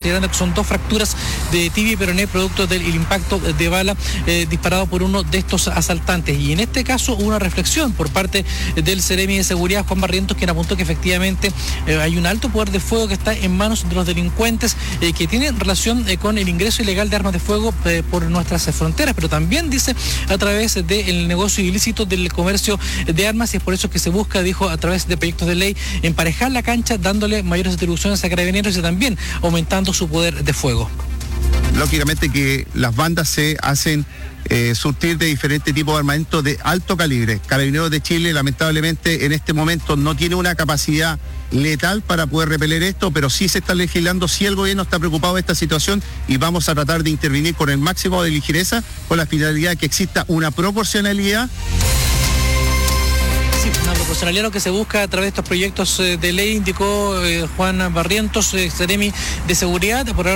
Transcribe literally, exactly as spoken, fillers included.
considerando que son dos fracturas de tibia y peroné producto del impacto de bala eh, disparado por uno de estos asaltantes. Y en este caso hubo una reflexión por parte del Seremi de Seguridad, Juan Barrientos, quien apuntó que efectivamente eh, hay un alto poder de fuego que está en manos de los delincuentes eh, que tienen relación eh, con el ingreso ilegal de armas de fuego eh, por nuestras eh, fronteras, pero también dice a través del negocio ilícito del comercio de armas, y es por eso que se busca, dijo, a través de proyectos de ley, emparejar la cancha, dándole mayores atribuciones a Carabineros y también aumentando su poder de fuego. Lógicamente que las bandas se hacen eh, surtir de diferentes tipos de armamento de alto calibre. Carabineros de Chile, lamentablemente, en este momento no tiene una capacidad letal para poder repeler esto, pero sí se está legislando, sí el gobierno está preocupado de esta situación y vamos a tratar de intervenir con el máximo de ligereza, con la finalidad de que exista una proporcionalidad. Sí, una proporcionalidad que se busca a través de estos proyectos de ley, indicó eh, Juan Barrientos, eh, Seremi de Seguridad. Por